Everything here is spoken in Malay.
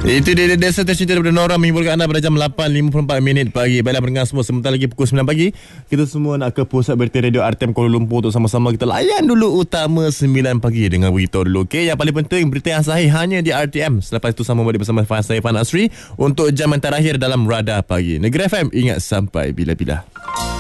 Itu dia Desa Tercinta daripada Nora menghiburkan anda pada jam 8.54 pagi. Baiklah pendengar semua, sebentar lagi pukul 9 pagi kita semua nak ke pusat berita Radio RTM Kuala Lumpur untuk sama-sama kita layan dulu utama 9 pagi dengan beritahu dulu. Okey, yang paling penting berita yang sahih hanya di RTM. Selepas itu sama balik bersama saya Fan Asri untuk jam yang terakhir dalam Radar Pagi. Negeri FM, ingat sampai bila-bila.